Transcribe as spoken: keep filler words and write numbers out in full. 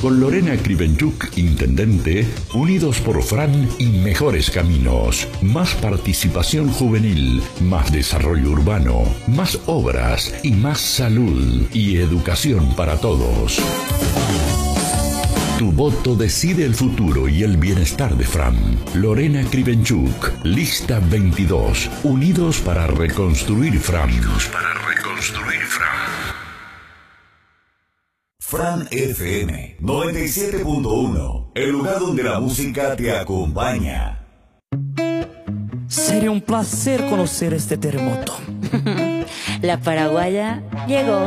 Con Lorena Krivenchuk, intendente, unidos por Fran y mejores caminos. Más participación juvenil, más desarrollo urbano, más obras y más salud y educación para todos. Tu voto decide el futuro y el bienestar de Fran. Lorena Krivenchuk, lista veintidós. Unidos para reconstruir Fran. Unidos para reconstruir Fran. Fran F M noventa y siete punto uno, el lugar donde la música te acompaña. Sería un placer conocer este terremoto. La paraguaya llegó.